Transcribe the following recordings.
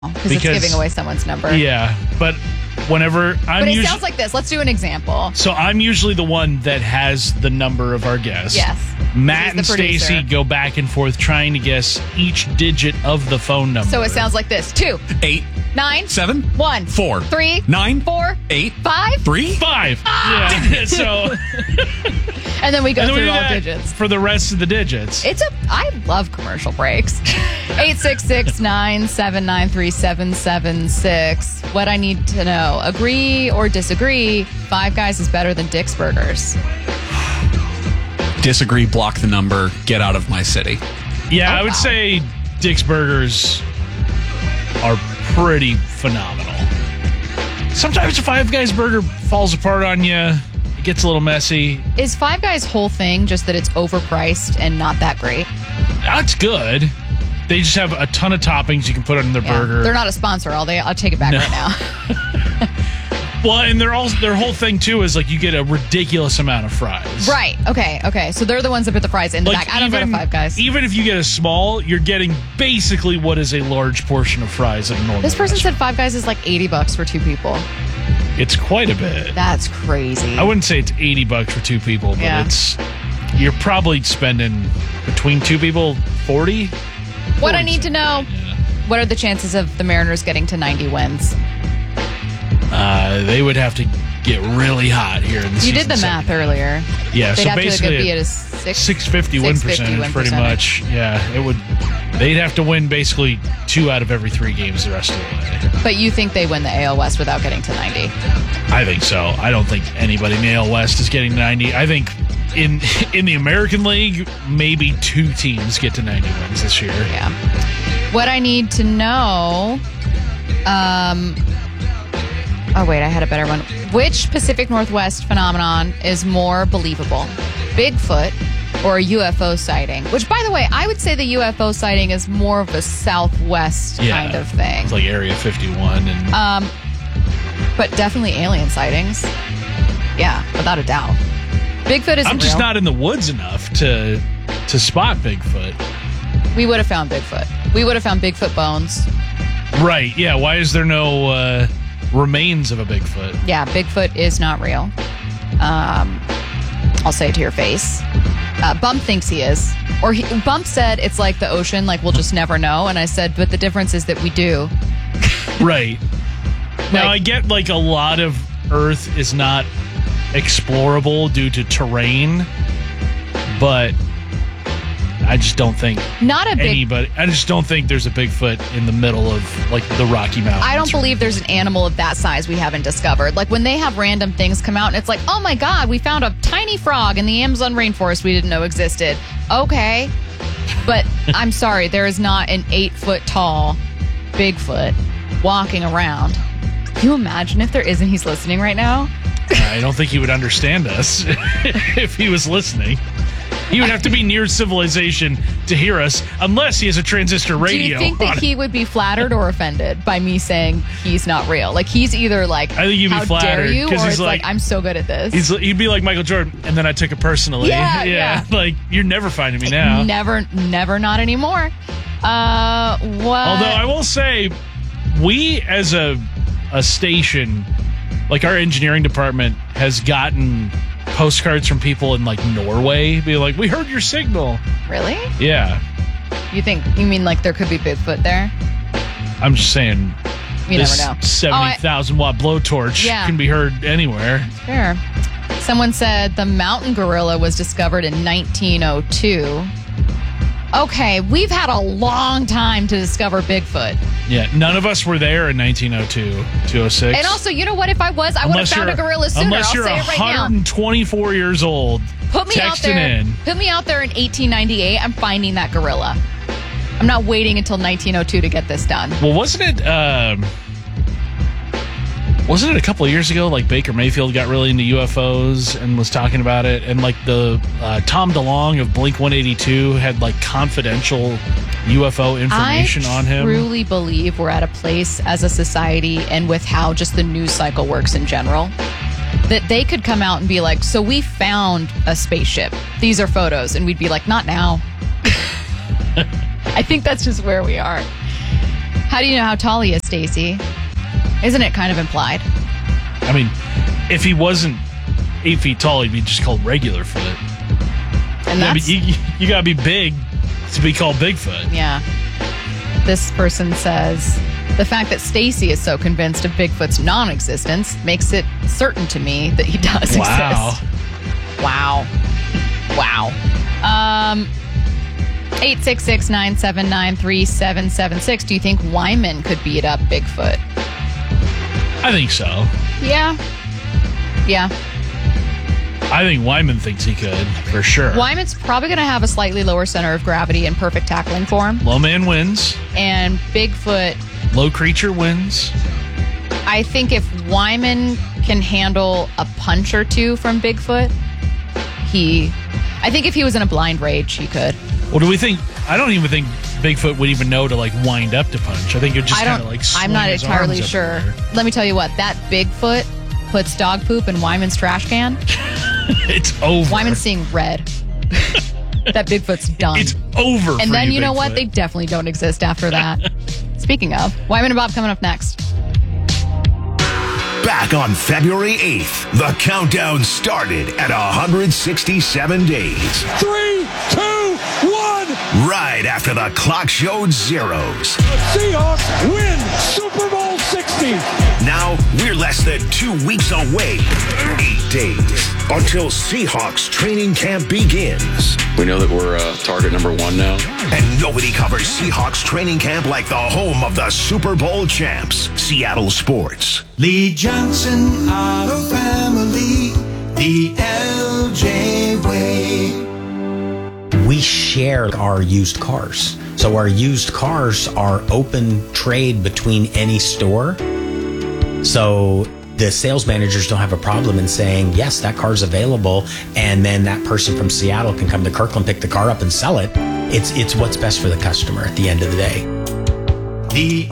Because it's giving away someone's number. Yeah, but whenever But it sounds like this. Let's do an example. So I'm usually the one that has the number of our guests. Yes. Matt and Stacy go back and forth trying to guess each digit of the phone number. So it sounds like this. 2, 8, 9, 7, 1, 4, 3, 9, 4, 8, 5, 3, 5. Ah! Yeah. So and then we go and then through do all that digits. for the rest of the digits. I love commercial breaks. 866-979-3776. What I need to know. Agree or disagree, Five Guys is better than Dick's Burgers. Disagree, block the number, get out of my city. Yeah, I would say Dick's Burgers are pretty phenomenal. Sometimes a Five Guys burger falls apart on you. It gets a little messy. Is Five Guys' whole thing just that it's overpriced and not that great? That's good. They just have a ton of toppings you can put on their burger. They're not a sponsor. I'll take it back right now. Well, and their whole thing too is like you get a ridiculous amount of fries. Right. Okay. So they're the ones that put the fries in the back. I don't go to Five Guys. Even if you get a small, you're getting basically what is a large portion of fries at a normal This person restaurant. said Five Guys is like $80 for 2 people. It's quite a bit. That's crazy. I wouldn't say it's $80 for 2 people, but you're probably spending between 2 people 40. What I need to know, what are the chances of the Mariners getting to 90 wins? They would have to get really hot here in the season. You did the math earlier. Yeah, They'd so have basically to be at a 650 win percentage, pretty much. Yeah, it would. They'd have to win basically 2 out of every 3 games the rest of the way. But you think they win the AL West without getting to 90? I think so. I don't think anybody in the AL West is getting 90. I think in the American League, maybe 2 teams get to 90 wins this year. Yeah. What I need to know. Oh, wait, I had a better one. Which Pacific Northwest phenomenon is more believable? Bigfoot or a UFO sighting? Which, by the way, I would say the UFO sighting is more of a Southwest kind of thing. It's like Area 51. And but definitely alien sightings. Yeah, without a doubt. Bigfoot isn't I'm just real. not in the woods enough to spot Bigfoot. We would have found Bigfoot. We would have found Bigfoot bones. Right, yeah. Why is there no remains of a Bigfoot? Yeah, Bigfoot is not real. I'll say it to your face. Bump thinks he is. Or Bump said it's like the ocean, like we'll just never know. And I said, but the difference is that we do. Right. Now, I get like a lot of Earth is not explorable due to terrain, but I just don't think I just don't think there's a Bigfoot in the middle of like the Rocky Mountains. I don't believe there's an animal of that size we haven't discovered. Like when they have random things come out and it's like, oh my God, we found a tiny frog in the Amazon rainforest we didn't know existed. Okay. But I'm sorry, there is not an 8-foot tall Bigfoot walking around. Can you imagine if there isn't? He's listening right now. I don't think he would understand us if he was listening. He would have to be near civilization to hear us, unless he has a transistor radio. Do you think that he would be flattered or offended by me saying he's not real? Like he's either like, I think he'd be how flattered, dare you, or he's it's like, I'm so good at this. He'd be like Michael Jordan, and then I took it personally. Yeah. Like, you're never finding me now. Never, not anymore. What? Although I will say, we as a station, like our engineering department has gotten postcards from people in like Norway being like, we heard your signal. Really? Yeah. You mean like there could be Bigfoot there? I'm just saying You this never know. 70,000 watt blowtorch can be heard anywhere. Fair. Someone said the mountain gorilla was discovered in 1902. Okay, we've had a long time to discover Bigfoot. Yeah, none of us were there in 1902, 206. And also, you know what? If I was, I would have found a gorilla sooner. Unless you're I'll say it right now. 124 years old, Put me out there. Put me out there in 1898. I'm finding that gorilla. I'm not waiting until 1902 to get this done. Well, wasn't it a couple of years ago, like Baker Mayfield got really into UFOs and was talking about it, and like the Tom DeLonge of Blink-182 had like confidential UFO information on him. I truly believe we're at a place as a society and with how just the news cycle works in general, that they could come out and be like, so we found a spaceship. These are photos. And we'd be like, not now. I think that's just where we are. How do you know how tall he is, Stacy? Isn't it kind of implied? I mean, if he wasn't 8 feet tall, he'd be just called regular foot. And that's... You gotta be big to be called Bigfoot. Yeah. This person says, the fact that Stacy is so convinced of Bigfoot's non-existence makes it certain to me that he does exist. Wow. 866-979-3776. Do you think Wyman could beat up Bigfoot? I think so. Yeah. I think Wyman thinks he could, for sure. Wyman's probably going to have a slightly lower center of gravity and perfect tackling form. Low man wins. And Bigfoot... Low creature wins. I think if Wyman can handle a punch or two from Bigfoot, I think if he was in a blind rage, he could. Well, do we think... I don't even think Bigfoot would even know to, like, wind up to punch. I think it just kind of, like, swing I'm not his entirely arms sure. everywhere. Let me tell you what, that Bigfoot puts dog poop in Wyman's trash can. It's over. Wyman's seeing red. That Bigfoot's done. It's over. And for then you know Bigfoot. what? They definitely don't exist after that. Speaking of, Wyman and Bob coming up next. Back on February 8th, the countdown started at 167 days. 3, 2, 1. Right after the clock showed zeros. The Seahawks win Super Bowl 60. Now we're less than 2 weeks away. 8 days until Seahawks training camp begins. We know that we're target number 1 now. And nobody covers Seahawks training camp like the home of the Super Bowl champs, Seattle Sports. Lee Johnson Auto Family, the LJ way. We share our used cars. So our used cars are open trade between any store. So the sales managers don't have a problem in saying, yes, that car's available. And then that person from Seattle can come to Kirkland, pick the car up and sell it. It's what's best for the customer at the end of the day. The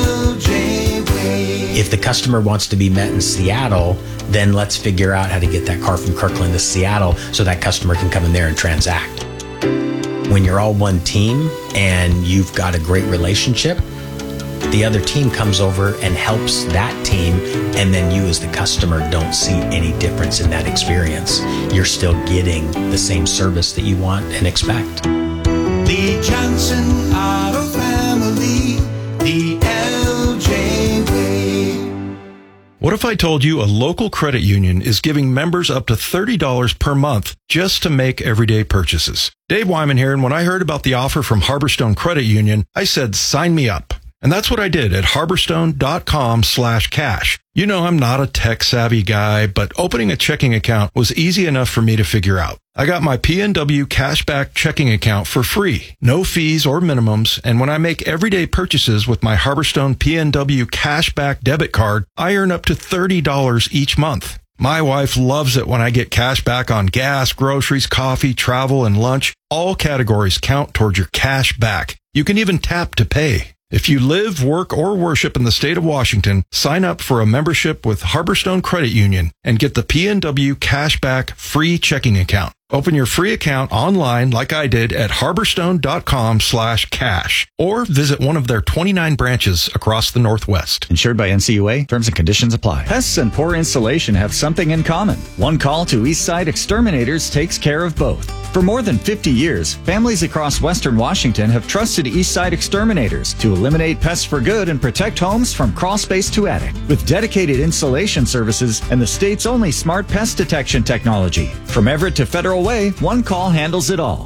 LJ way. If the customer wants to be met in Seattle, then let's figure out how to get that car from Kirkland to Seattle so that customer can come in there and transact. When you're all one team and you've got a great relationship, the other team comes over and helps that team, and then you as the customer don't see any difference in that experience. You're still getting the same service that you want and expect. Lee Johnson Auto Family, the LJ way. What if I told you a local credit union is giving members up to $30 per month just to make everyday purchases? Dave Wyman here, and when I heard about the offer from Harborstone Credit Union, I said, sign me up. And that's what I did at harborstone.com/cash. You know, I'm not a tech-savvy guy, but opening a checking account was easy enough for me to figure out. I got my PNW Cashback checking account for free, no fees or minimums, and when I make everyday purchases with my Harborstone PNW Cashback debit card, I earn up to $30 each month. My wife loves it when I get cash back on gas, groceries, coffee, travel, and lunch. All categories count towards your cash back. You can even tap to pay. If you live, work, or worship in the state of Washington, sign up for a membership with Harborstone Credit Union and get the PNW Cashback free checking account. Open your free account online like I did at harborstone.com/cash or visit one of their 29 branches across the Northwest. Insured by NCUA. Terms and conditions apply. Pests and poor installation have something in common. One call to Eastside Exterminators takes care of both. For more than 50 years, families across Western Washington have trusted Eastside Exterminators to eliminate pests for good and protect homes from crawl space to attic. With dedicated installation services and the state's only smart pest detection technology. From Everett to Federal Way, one call handles it all.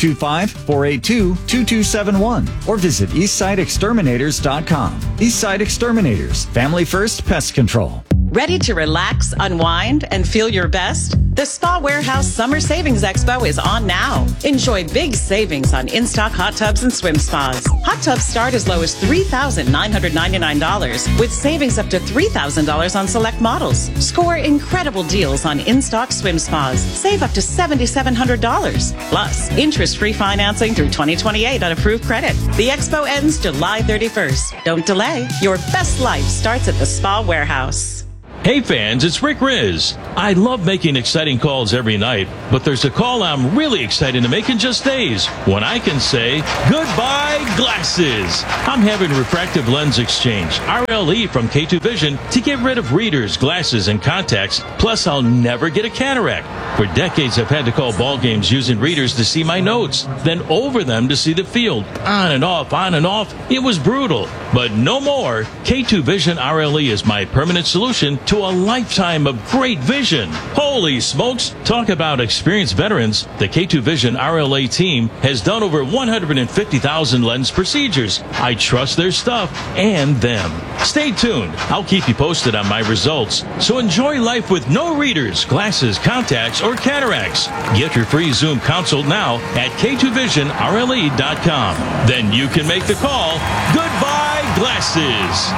425-482-2271 or visit eastsideexterminators.com. Eastside Exterminators, family first pest control. Ready to relax, unwind, and feel your best? The Spa Warehouse Summer Savings Expo is on now. Enjoy big savings on in-stock hot tubs and swim spas. Hot tubs start as low as $3,999 with savings up to $3,000 on select models. Score incredible deals on in-stock swim spas. Save up to $7,700. Plus, interest-free financing through 2028 on approved credit. The expo ends July 31st. Don't delay. Your best life starts at the Spa Warehouse. Hey fans, it's Rick Riz. I love making exciting calls every night, but there's a call I'm really excited to make in just days when I can say goodbye glasses. I'm having refractive lens exchange, RLE from K2 Vision, to get rid of readers, glasses, and contacts. Plus, I'll never get a cataract. For decades, I've had to call ball games using readers to see my notes, then over them to see the field. On and off, on and off. It was brutal, but no more. K2 Vision RLE is my permanent solution to a lifetime of great vision. Holy smokes! Talk about experienced veterans. The K2 Vision RLA team has done over 150,000 lens procedures. I trust their stuff and them. Stay tuned. I'll keep you posted on my results. So enjoy life with no readers, glasses, contacts, or cataracts. Get your free Zoom consult now at K2VisionRLE.com. Then you can make the call. Goodbye glasses.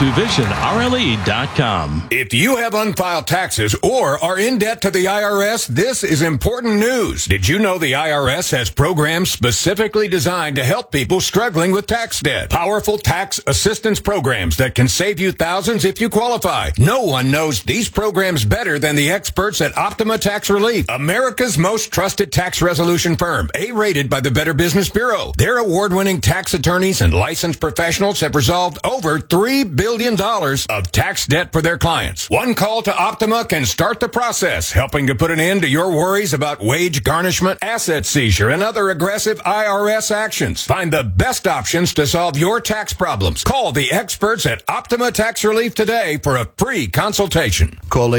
K2VisionRLE.com. If you have unfiled taxes or are in debt to the IRS, this is important news. Did you know the IRS has programs specifically designed to help people struggling with tax debt? Powerful tax assistance programs that can save you thousands if you qualify. No one knows these programs better than the experts at Optima Tax Relief, America's most trusted tax resolution firm, A-rated by the Better Business Bureau. Their award-winning tax attorneys and licensed professionals have resolved over $3 billion of tax debt for their clients. One call to Optima can start the process, helping to put an end to your worries about wage garnishment, asset seizure, and other aggressive IRS actions. Find the best options to solve your tax problems. Call the experts at Optima Tax Relief today for a free consultation. Call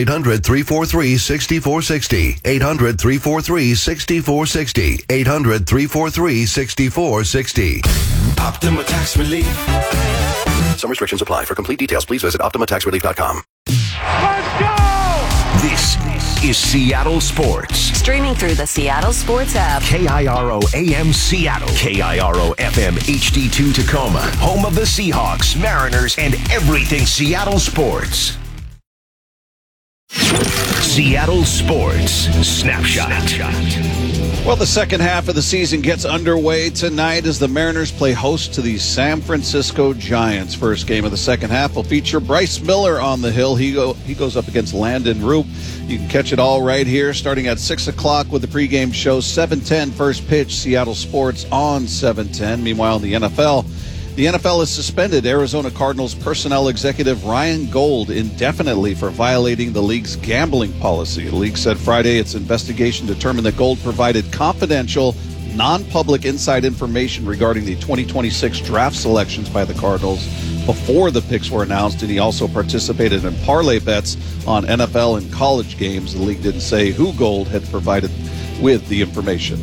800-343-6460. 800-343-6460. 800-343-6460. Optima Tax Relief. Some restrictions apply. For complete details, please visit OptimaTaxRelief.com. Let's go! This is Seattle Sports. Streaming through the Seattle Sports app. KIRO AM Seattle. KIRO FM HD2 Tacoma. Home of the Seahawks, Mariners, and everything Seattle sports. Seattle Sports Snapshot. Well, the second half of the season gets underway tonight as the Mariners play host to the San Francisco Giants. First game of the second half will feature Bryce Miller on the hill. He goes up against Landon Roop. You can catch it all right here starting at 6 o'clock with the pregame show. 7:10 first pitch, Seattle Sports on 7:10. Meanwhile, in the NFL has suspended Arizona Cardinals personnel executive Ryan Gold indefinitely for violating the league's gambling policy. The league said Friday its investigation determined that Gold provided confidential, non-public inside information regarding the 2026 draft selections by the Cardinals before the picks were announced, and he also participated in parlay bets on NFL and college games. The league didn't say who Gold had provided with the information.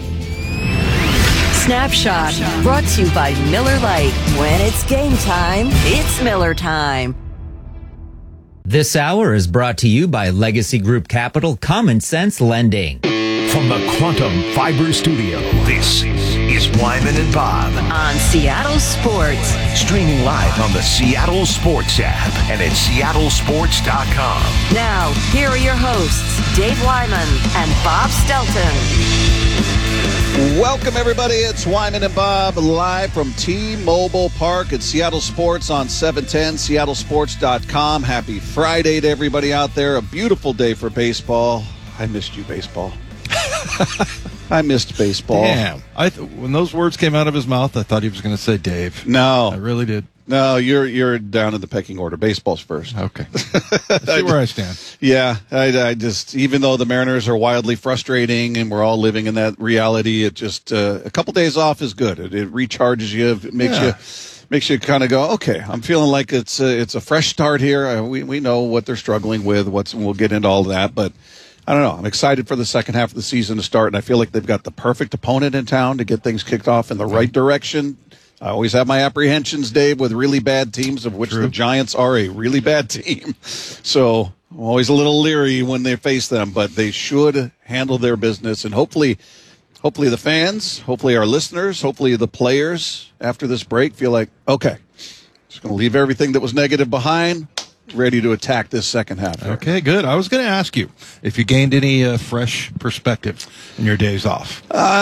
Snapshot, brought to you by Miller Lite. When it's game time, it's Miller time. This hour is brought to you by Legacy Group Capital Common Sense Lending. From the Quantum Fiber Studio, this is Wyman and Bob. On Seattle Sports. Streaming live on the Seattle Sports app and at seattlesports.com. Now, here are your hosts, Dave Wyman and Bob Stelton. Welcome, everybody. It's Wyman and Bob live from T-Mobile Park at Seattle Sports on 710, seattlesports.com. Happy Friday to everybody out there. A beautiful day for baseball. I missed you, baseball. I missed baseball. Damn. When those words came out of his mouth, I thought he was going to say Dave. No. I really did. No, you're down in the pecking order. Baseball's first. Okay. See where I stand. Yeah, I just, even though the Mariners are wildly frustrating and we're all living in that reality, it just, a couple days off is good. It recharges you. It makes you kind of go, okay, I'm feeling like it's a fresh start here. We know what they're struggling with. We'll get into all of that, but I don't know. I'm excited for the second half of the season to start, and I feel like they've got the perfect opponent in town to get things kicked off in the right direction. I always have my apprehensions, Dave, with really bad teams, of which the Giants are a really bad team. So I'm always a little leery when they face them, but they should handle their business. And hopefully the fans, hopefully our listeners, hopefully the players after this break feel like, okay, just going to leave everything that was negative behind, ready to attack this second half here. Okay, good. I was going to ask you if you gained any fresh perspective in your days off.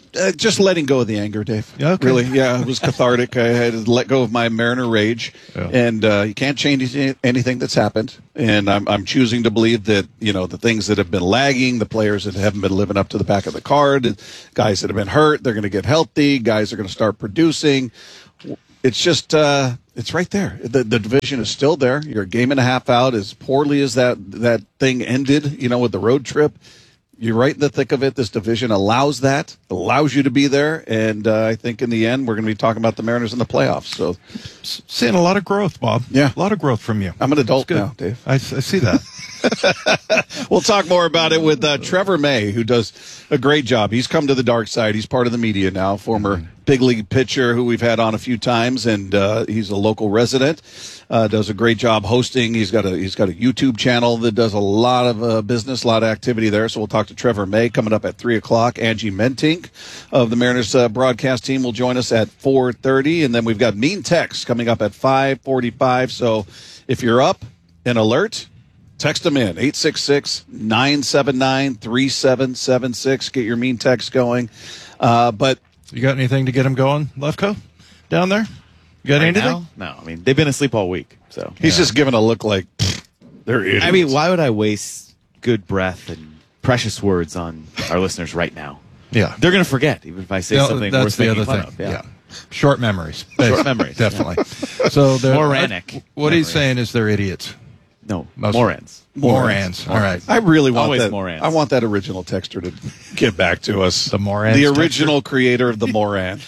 Just letting go of the anger, Dave. Yeah, okay. Really, yeah, it was cathartic. I had to let go of my Mariner rage, and you can't change anything that's happened. And I'm choosing to believe that the things that have been lagging, the players that haven't been living up to the back of the card, guys that have been hurt, they're going to get healthy. Guys are going to start producing. It's just it's right there. The division is still there. You're a game and a half out. As poorly as that thing ended, with the road trip. You're right in the thick of it. This division allows you to be there. And I think in the end, we're going to be talking about the Mariners in the playoffs. So, seeing a lot of growth, Bob. Yeah. A lot of growth from you. I'm an adult now, Dave. I see that. We'll talk more about it with Trevor May, who does a great job. He's come to the dark side. He's part of the media now, former big league pitcher who we've had on a few times, and he's a local resident. Does a great job hosting. He's got a YouTube channel that does a lot of business, a lot of activity there. So we'll talk to Trevor May coming up at 3:00. Angie Mentink of the Mariners broadcast team will join us at 4:30, and then we've got Mean Text coming up at 5:45. So if you're up and alert, text them in, 866-979-3776. Get your Mean Text going. But you got anything to get them going, Lefko, down there? You got anything? Now? No, I mean, they've been asleep all week. So he's just giving a look like they're idiots. I mean, why would I waste good breath and precious words on our listeners right now? Yeah. They're going to forget, even if I say something that's worth the making other fun thing. of. Yeah. Short memories. Short memories. Definitely. So Moranic. What he's saying is they're idiots. No, Morans. Morans. All right. I really want Always that. Morans. I want that original texter to get back to us. The Morans. The original creator of the Moran.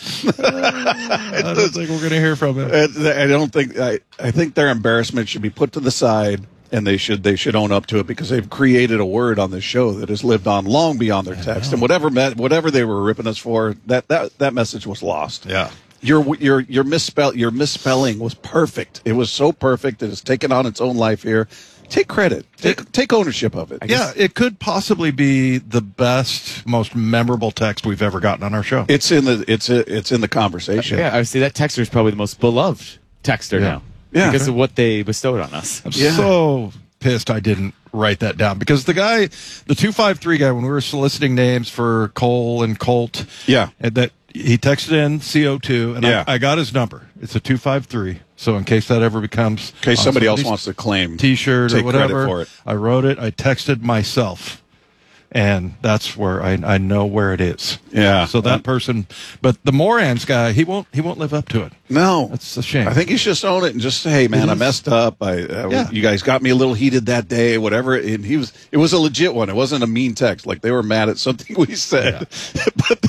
I don't think we're going to hear from him. I don't think. I think their embarrassment should be put to the side, and they should own up to it, because they've created a word on this show that has lived on long beyond their text. And whatever they were ripping us for, that message was lost. Yeah. Your misspelling was perfect. It was so perfect. It has taken on its own life here. Take credit. Take ownership of it. Yeah, it could possibly be the best, most memorable text we've ever gotten on our show. It's in the conversation. Yeah, I would say that texter is probably the most beloved texter now. Yeah. Because of what they bestowed on us. I'm so pissed I didn't write that down, because the 253 guy, when we were soliciting names for Cole and Colt, and that he texted in CO2, and I got his number. It's a 253. So in case that ever becomes, in case somebody else wants to claim T-shirt or whatever, for it. I wrote it. I texted myself. And that's where I know where it is. Yeah. So that person, but the Morans guy, he won't live up to it. No, that's a shame. I think you should just own it and just say, "Hey, man, I messed up. You guys got me a little heated that day, whatever." And it was a legit one. It wasn't a mean text. Like they were mad at something we said, but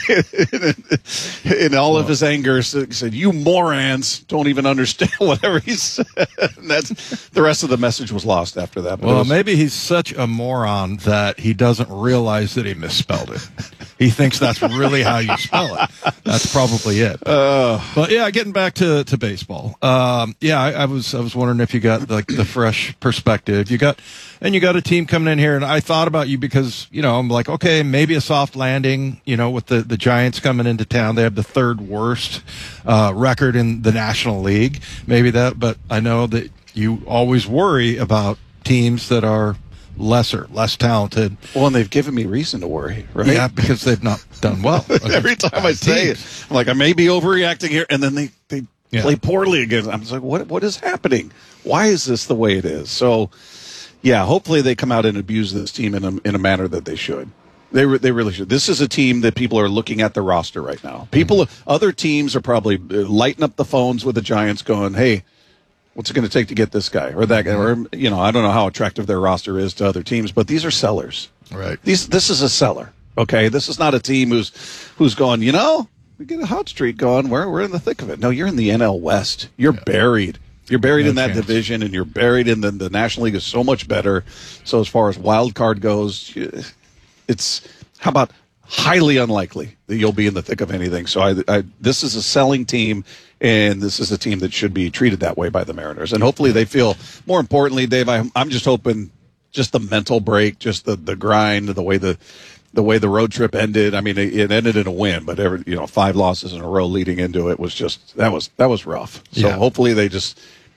in all of his anger, he said, "You morons don't even understand whatever he said." And that's the rest of the message was lost after that. But well, maybe he's such a moron that he doesn't realize that he misspelled it. He thinks that's really how you spell it. That's probably it. But yeah, getting back to baseball. I was wondering if you got like the fresh perspective. You got a team coming in here, and I thought about you because I'm like, okay, maybe a soft landing. With the Giants coming into town, they have the third worst record in the National League. Maybe that, but I know that you always worry about teams that are less talented. Well, and they've given me reason to worry, right? Yeah, because they've not done well. Every time I say it, I'm like, I may be overreacting here, and then they play poorly again. I'm just like, what is happening? Why is this the way it is? So, yeah, hopefully they come out and abuse this team in a manner that they should. They really should. This is a team that people are looking at the roster right now. Other teams are probably lighting up the phones with the Giants going, hey, what's it going to take to get this guy or that guy? Or, I don't know how attractive their roster is to other teams, but these are sellers. Right. This is a seller. Okay. This is not a team who's going, we get a hot streak going. We're in the thick of it. No, you're in the NL West. You're buried. You're buried in that division, and you're buried in the National League is so much better. So as far as wild card goes, it's how about highly unlikely that you'll be in the thick of anything. So this is a selling team, and this is a team that should be treated that way by the Mariners. And hopefully they feel, more importantly, Dave, I'm just hoping just the mental break, just the grind, the way the road trip ended. I mean, it ended in a win, but 5 losses in a row leading into it was just that was rough. So hopefully they just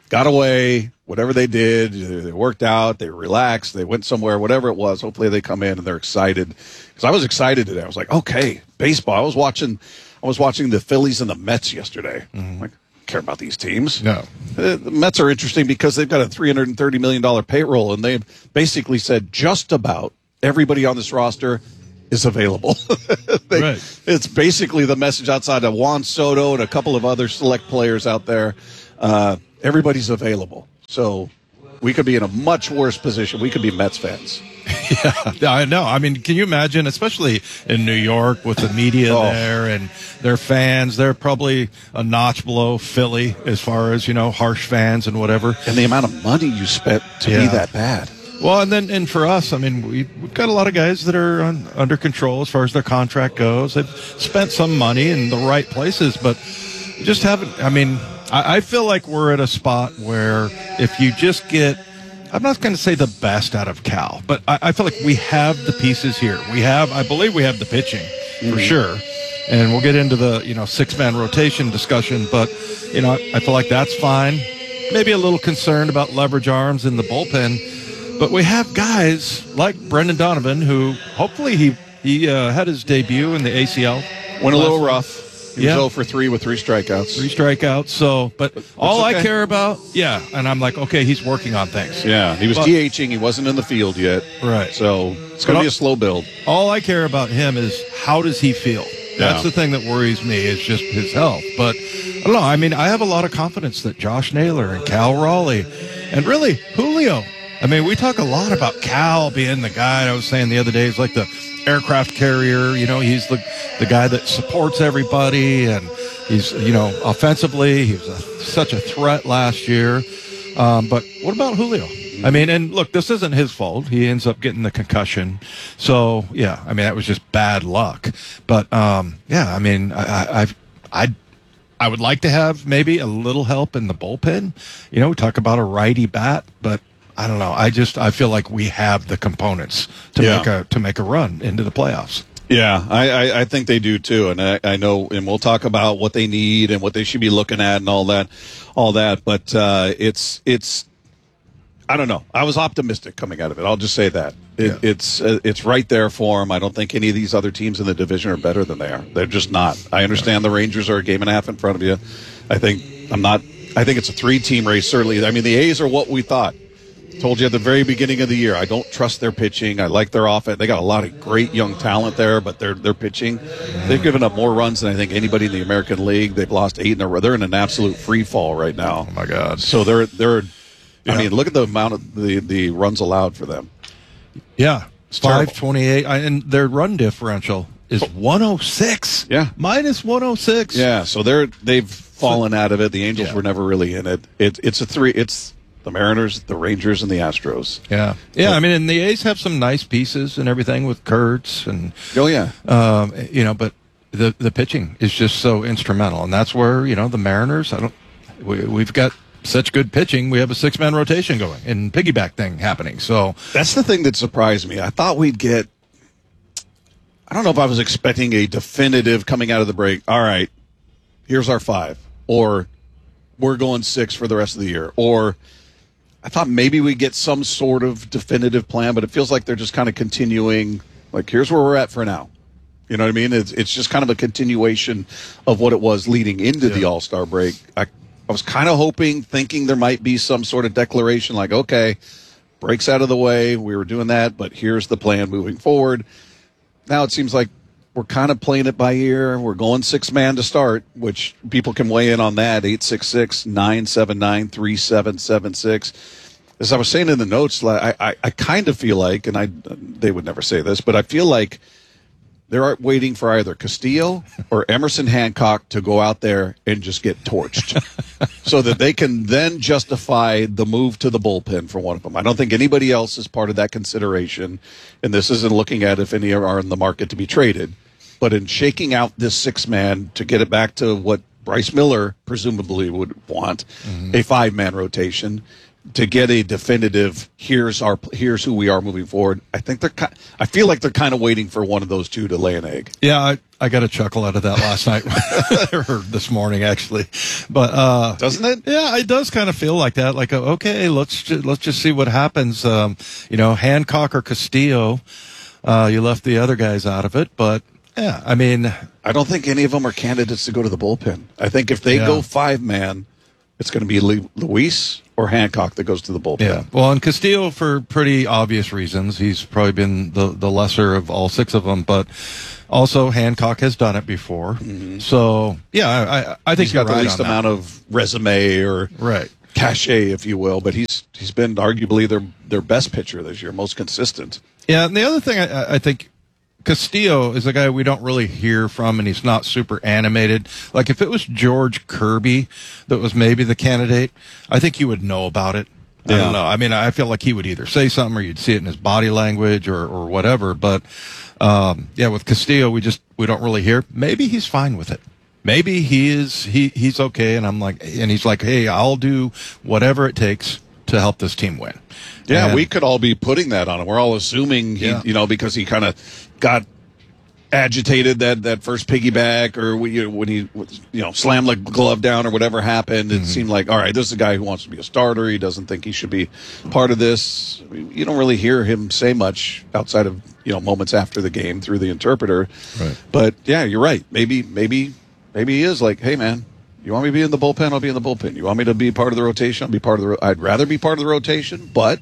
got away, whatever they did, they worked out, they relaxed, they went somewhere, whatever it was. Hopefully they come in and they're excited. Because I was excited today. I was like, okay, baseball. I was watching the Phillies and the Mets yesterday. I'm like, care about these teams. No. The Mets are interesting because they've got a $330 million payroll, and they've basically said just about everybody on this roster is available. Right. It's basically the message outside of Juan Soto and a couple of other select players out there. Everybody's available. So we could be in a much worse position. We could be Mets fans. Yeah, I know. I mean, can you imagine, especially in New York with the media there and their fans, they're probably a notch below Philly as far as, harsh fans and whatever. And the amount of money you spent to be that bad. Well, and for us, I mean, we've got a lot of guys that are under control as far as their contract goes. They've spent some money in the right places, but just haven't. I mean, I feel like we're at a spot where if you just get, I'm not going to say the best out of Cal, but I feel like we have the pieces here. I believe we have the pitching for sure. And we'll get into the, 6-man rotation discussion, but, I feel like that's fine. Maybe a little concerned about leverage arms in the bullpen, but we have guys like Brendan Donovan, who hopefully he had his debut in the ACL. Went a little rough. He was 0 for 3 with 3 strikeouts. 3 strikeouts. So, but all I care about, and I'm like, okay, he's working on things. Yeah, he was DHing. He wasn't in the field yet. Right. So it's going to be a slow build. All I care about him is how does he feel? That's the thing that worries me is just his health. But I don't know. I mean, I have a lot of confidence that Josh Naylor and Cal Raleigh and really Julio. I mean, we talk a lot about Cal being the guy I was saying the other day. He's like the aircraft carrier. He's the guy that supports everybody. And he's, offensively, he was such a threat last year. But what about Julio? I mean, and look, this isn't his fault. He ends up getting the concussion. So, I mean, that was just bad luck. But, I mean, I would like to have maybe a little help in the bullpen. We talk about a righty bat, but I don't know. I feel like we have the components to make a run into the playoffs. Yeah, I think they do too, and I know, and we'll talk about what they need and what they should be looking at and all that. But it's I don't know. I was optimistic coming out of it. I'll just say that it's right there for them. I don't think any of these other teams in the division are better than they are. They're just not. I understand the Rangers are a game and a half in front of you. I think it's a 3-team race. Certainly, I mean the A's are what we thought. Told you at the very beginning of the year, I don't trust their pitching. I like their offense. They got a lot of great young talent there, but their pitching, they've given up more runs than I think anybody in the American League. They've lost 8 in a row. They're in an absolute free fall right now. Oh my God! So they're. I mean, look at the amount of the runs allowed for them. Yeah, 528, and their run differential is 106. Yeah, minus 106. Yeah, so they've fallen out of it. The Angels were never really in it. It's a 3. It's the Mariners, the Rangers, and the Astros. Yeah. I mean, and the A's have some nice pieces and everything with Kurtz and but the pitching is just so instrumental, and that's where the Mariners. We've got such good pitching. We have a 6-man rotation going and piggyback thing happening. So that's the thing that surprised me. I thought we'd get. I don't know if I was expecting a definitive coming out of the break. All right, here's our 5, or we're going 6 for the rest of the year, or. I thought maybe we'd get some sort of definitive plan, but it feels like they're just kind of continuing, like, here's where we're at for now. You know what I mean? It's just kind of a continuation of what it was leading into the All-Star break. I was kind of thinking there might be some sort of declaration like, okay, break's out of the way, we were doing that, but here's the plan moving forward. Now it seems like we're kind of playing it by ear. We're going 6-man to start, which people can weigh in on that, 866-979-3776. As I was saying in the notes, I kind of feel like, and they would never say this, but I feel like they're waiting for either Castillo or Emerson Hancock to go out there and just get torched so that they can then justify the move to the bullpen for one of them. I don't think anybody else is part of that consideration, and this isn't looking at if any are in the market to be traded. But in shaking out this 6-man to get it back to what Bryce Miller presumably would want, a 5-man rotation, to get a definitive here's who we are moving forward. I feel like they're kind of waiting for one of those two to lay an egg. Yeah, I got a chuckle out of that last night or this morning actually, but doesn't it? Yeah, it does kind of feel like that. Like, okay, let's just see what happens. Hancock or Castillo. You left the other guys out of it, but yeah, I mean, I don't think any of them are candidates to go to the bullpen. I think if they go 5-man, it's going to be Luis or Hancock that goes to the bullpen. Yeah. Well, and Castillo, for pretty obvious reasons, he's probably been the lesser of all 6 of them, but also Hancock has done it before. Mm-hmm. So, yeah, I think he's got the least amount of resume or cachet, if you will, but he's been arguably their best pitcher this year, most consistent. Yeah, and the other thing I think Castillo is a guy we don't really hear from, and he's not super animated. Like, if it was George Kirby that was maybe the candidate, I think you would know about it. I don't know. I mean, I feel like he would either say something or you'd see it in his body language or whatever. But, with Castillo, we don't really hear. Maybe he's fine with it. Maybe he's okay. And he's like, hey, I'll do whatever it takes to help this team win. Yeah, we could all be putting that on him. We're all assuming because he kind of got agitated that first piggyback, or when he slammed the glove down or whatever happened. It seemed like, all right, this is a guy who wants to be a starter. He doesn't think he should be part of this. You don't really hear him say much outside of moments after the game through the interpreter. Right. But yeah, you're right. Maybe he is like, hey man, you want me to be in the bullpen? I'll be in the bullpen. You want me to be part of the rotation? I'll be part of I'd rather be part of the rotation, but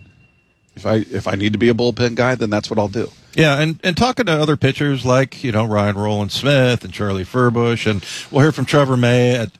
if I need to be a bullpen guy, then that's what I'll do. Yeah, and talking to other pitchers like, Ryan Roland Smith and Charlie Furbush, and we'll hear from Trevor May at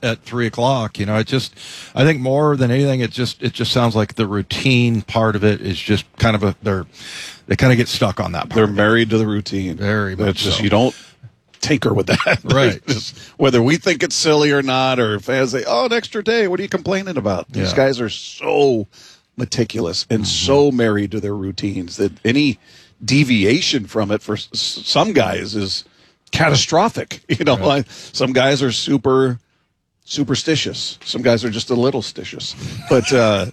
3:00. I think more than anything, it just sounds like the routine part of it is just kind of they kind of get stuck on that part. They're married to the routine. Very much so. You don't tinker with that. Right. Just, whether we think it's silly or not, or fans say, oh, an extra day, what are you complaining about? These guys are so meticulous and so married to their routines that any deviation from it for some guys is catastrophic. Like some guys are super superstitious. Some guys are just a little stitious. But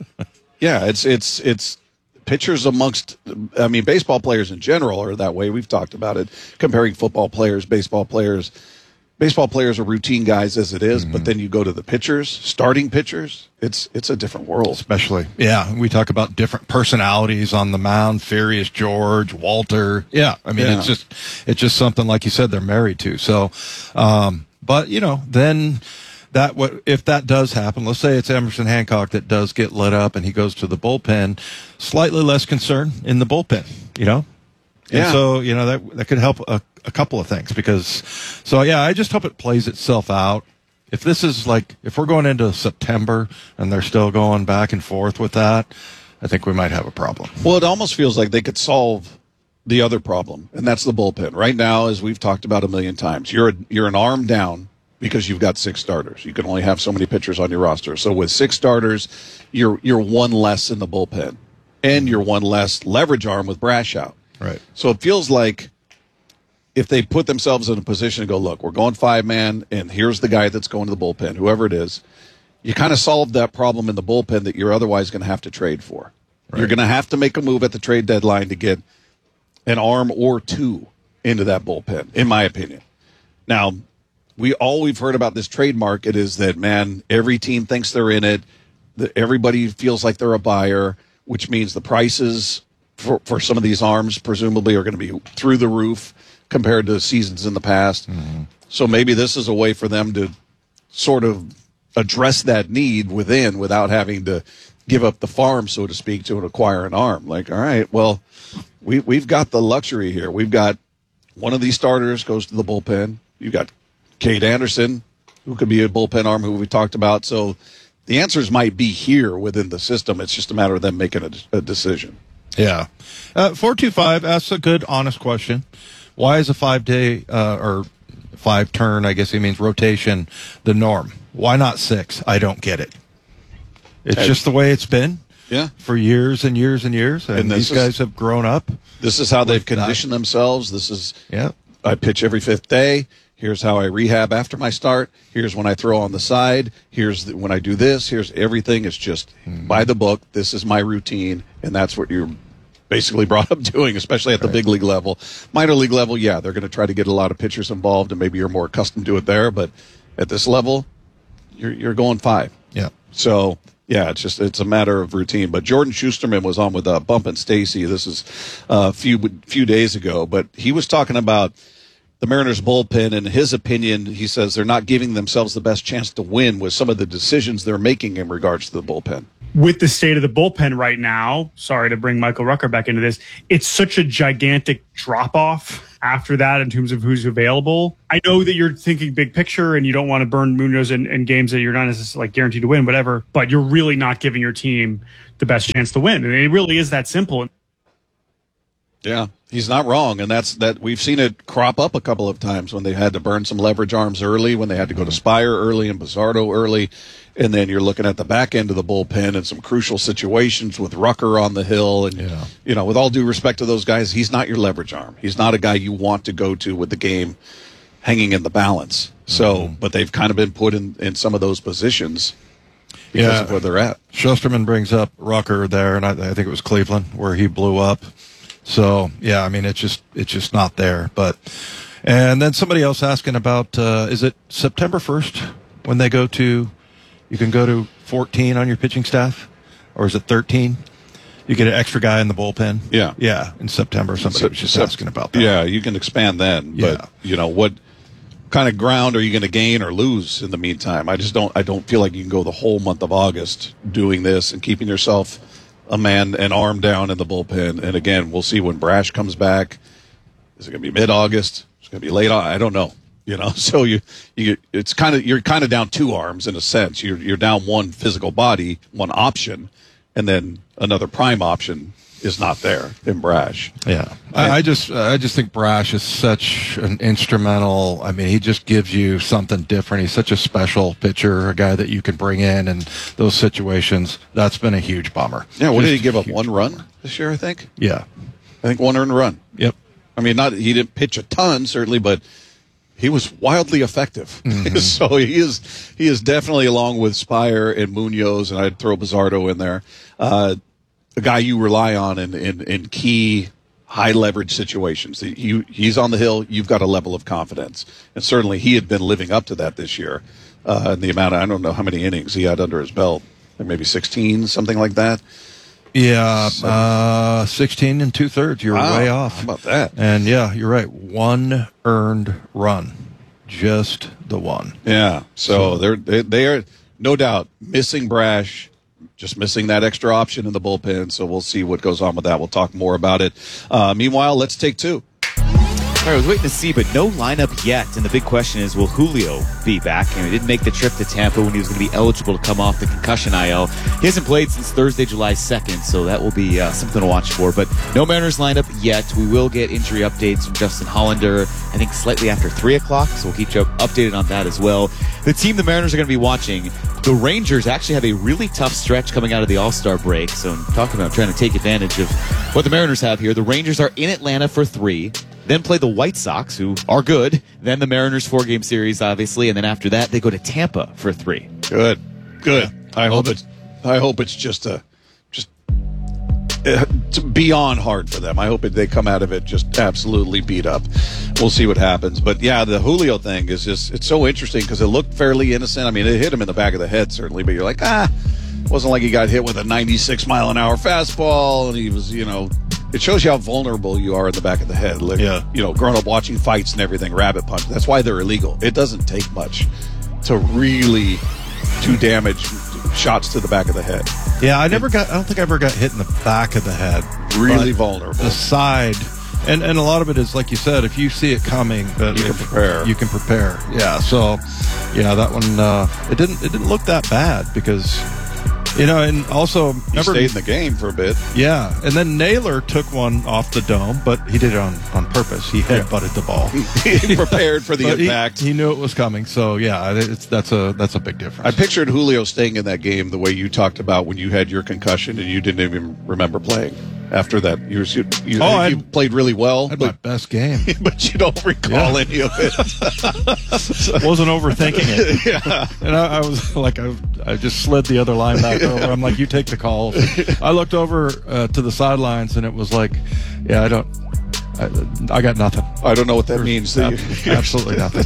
it's pitchers amongst, baseball players in general are that way. We've talked about it, comparing football players, baseball players. Baseball players are routine guys as it is, but then you go to the pitchers, starting pitchers, it's a different world. Especially, we talk about different personalities on the mound, Furious George, Walter. It's just something, like you said, they're married to. So, but then if that does happen, let's say it's Emerson Hancock that does get lit up and he goes to the bullpen, slightly less concern in the bullpen, And so, that could help a couple of things I just hope it plays itself out. If this is if we're going into September and they're still going back and forth with that, I think we might have a problem. Well, it almost feels like they could solve the other problem, and that's the bullpen. Right now, as we've talked about a million times, you're an arm down because you've got 6 starters. You can only have so many pitchers on your roster. So with 6 starters, you're one less in the bullpen, and you're one less leverage arm with Brash out. Right. So it feels like if they put themselves in a position to go, look, we're going 5-man, and here's the guy that's going to the bullpen, whoever it is, you kind of solved that problem in the bullpen that you're otherwise going to have to trade for. Right. You're going to have to make a move at the trade deadline to get an arm or 2 into that bullpen, in my opinion. Now, we've heard about this trade market is that, man, every team thinks they're in it. Everybody feels like they're a buyer, which means the prices for some of these arms presumably are going to be through the roof compared to seasons in the past. Mm-hmm. So maybe this is a way for them to sort of address that need without having to give up the farm, so to speak, to acquire an arm. Like, all right, well, we've got the luxury here. We've got one of these starters goes to the bullpen. You've got Cade Anderson, who could be a bullpen arm, who we talked about. So the answers might be here within the system. It's just a matter of them making a decision. Yeah. 425 asks a good, honest question. Why is a 5-day or 5-turn, I guess he means rotation, the norm? Why not 6? I don't get it. It's just the way it's been for years and years and years. And these guys have grown up. This is how they've conditioned themselves. This is, I pitch every 5th day. Here's how I rehab after my start. Here's when I throw on the side. Here's when I do this. Here's everything is just by the book. This is my routine, and that's what you're basically brought up doing, especially at the big league level. Minor league level, yeah, they're going to try to get a lot of pitchers involved, and maybe you're more accustomed to it there. But at this level, you're going 5. Yeah. So yeah, it's a matter of routine. But Jordan Schusterman was on with Bump and Stacy. This is a few days ago, but he was talking about the Mariners bullpen. In his opinion, he says they're not giving themselves the best chance to win with some of the decisions they're making in regards to the bullpen. With the state of the bullpen right now, sorry to bring Michael Rucker back into this, it's such a gigantic drop-off after that in terms of who's available. I know that you're thinking big picture and you don't want to burn Munoz in games that you're not necessarily guaranteed to win, whatever, but you're really not giving your team the best chance to win. And it really is that simple. Yeah, he's not wrong, and that we've seen it crop up a couple of times when they had to burn some leverage arms early, when they had to go to Spire early and Bizzardo early, and then you're looking at the back end of the bullpen and some crucial situations with Rucker on the hill, and with all due respect to those guys, he's not your leverage arm. He's not a guy you want to go to with the game hanging in the balance. So, but they've kind of been put in some of those positions because of where they're at. Schusterman brings up Rucker there, and I think it was Cleveland where he blew up. So, yeah, I mean, it's just not there. And then somebody else asking about, is it September 1st when they you can go to 14 on your pitching staff? Or is it 13? You get an extra guy in the bullpen? Yeah. Yeah, in September. Somebody was just asking about that. Yeah, you can expand then. But, what kind of ground are you going to gain or lose in the meantime? I don't feel like you can go the whole month of August doing this and keeping yourself an arm down in the bullpen. And again, we'll see when Brash comes back. Is it going to be mid-August? Is it going to be late? I don't know. So you're kind of down 2 arms in a sense. You're down one physical body, one option, and then another prime option is not there in Brash. Yeah. I just think Brash is such an instrumental. I mean, he just gives you something different. He's such a special pitcher, a guy that you can bring in those situations. That's been a huge bummer. Yeah, what did he give up? 1 run this year, I think? Yeah. I think 1 earned run. Yep. I mean, he didn't pitch a ton, certainly, but he was wildly effective. Mm-hmm. So he is definitely, along with Spire and Munoz, and I'd throw Bizzardo in there, a guy you rely on in key high leverage situations. He's on the hill. You've got a level of confidence, and certainly he had been living up to that this year. And the amount I don't know how many innings he had under his belt, maybe 16, something like that. Yeah, 16 and 2/3. You're way off. How about that? And yeah, you're right. 1 earned run, just the 1. Yeah. So they are no doubt missing Brash. Just missing that extra option in the bullpen, so we'll see what goes on with that. We'll talk more about it. Meanwhile, let's take 2. All right, I was waiting to see, but no lineup yet. And the big question is, will Julio be back? And he didn't make the trip to Tampa when he was going to be eligible to come off the concussion IL. He hasn't played since Thursday, July 2nd, so that will be something to watch for. But no Mariners lineup yet. We will get injury updates from Justin Hollander, I think slightly after 3 o'clock, so we'll keep you updated on that as well. The team the Mariners are going to be watching, the Rangers actually have a really tough stretch coming out of the All-Star break. So I'm talking about trying to take advantage of what the Mariners have here. The Rangers are in Atlanta for 3. Then play the White Sox, who are good. Then the Mariners 4-game series, obviously, and then after that they go to Tampa for 3. Good. Yeah. I hope it's just beyond hard for them. I hope they come out of it just absolutely beat up. We'll see what happens. But yeah, the Julio thing is it's so interesting because it looked fairly innocent. I mean, it hit him in the back of the head certainly, but you're like, it wasn't like he got hit with a 96 mile an hour fastball and he was, it shows you how vulnerable you are in the back of the head. Like, growing up watching fights and everything, rabbit punch. That's why they're illegal. It doesn't take much to really do damage, shots to the back of the head. Yeah, I don't think I ever got hit in the back of the head. Really vulnerable. The side. And a lot of it is, like you said, if you see it coming, you can prepare. You can prepare. Yeah. So, that one, it didn't look that bad because, and also he stayed in the game for a bit. Yeah. And then Naylor took one off the dome, but he did it on purpose. He headbutted the ball. He prepared for the impact. He knew it was coming. So yeah, that's a big difference. I pictured Julio staying in that game the way you talked about when you had your concussion and you didn't even remember playing. after that. You played really well. Had my best game. But you don't recall any of it. Wasn't overthinking it. Yeah. And I was like, I just slid the other line back over. I'm like, you take the call. I looked over to the sidelines, and it was like, yeah, I got nothing. I don't know what that means. Absolutely nothing.